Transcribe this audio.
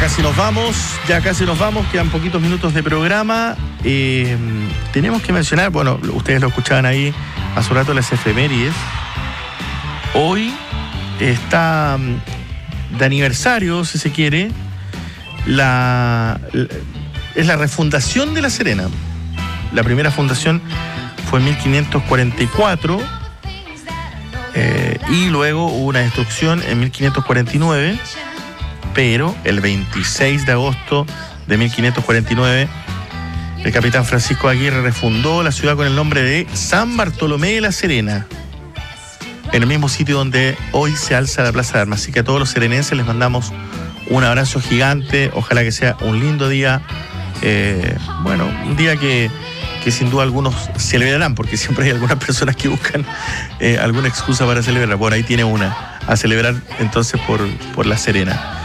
casi nos vamos, quedan poquitos minutos de programa. Tenemos que mencionar, bueno, ustedes lo escuchaban ahí hace un rato, las efemérides. Hoy está de aniversario, si se quiere, es la refundación de La Serena. La primera fundación fue en 1544 y luego hubo una destrucción en 1549, pero el 26 de agosto de 1549 el capitán Francisco Aguirre refundó la ciudad con el nombre de San Bartolomé de La Serena, en el mismo sitio donde hoy se alza la Plaza de Armas. Así que a todos los serenenses les mandamos un abrazo gigante. Ojalá que sea un lindo día, un día que sin duda algunos celebrarán, porque siempre hay algunas personas que buscan alguna excusa para celebrar. Bueno, ahí tiene una, a celebrar entonces por La Serena.